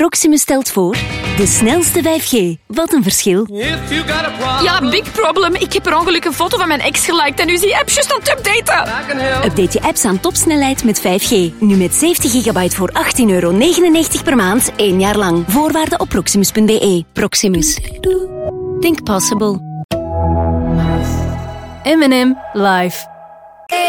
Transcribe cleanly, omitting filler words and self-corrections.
Proximus stelt voor de snelste 5G. Wat een verschil. Ja, big problem. Ik heb per ongeluk een foto van mijn ex geliked en nu is die app juist aan het updaten. Update je apps aan topsnelheid met 5G. Nu met 70 gigabyte voor €18,99 per maand, 1 jaar lang. Voorwaarden op proximus.be. Proximus. Think possible. M&M live.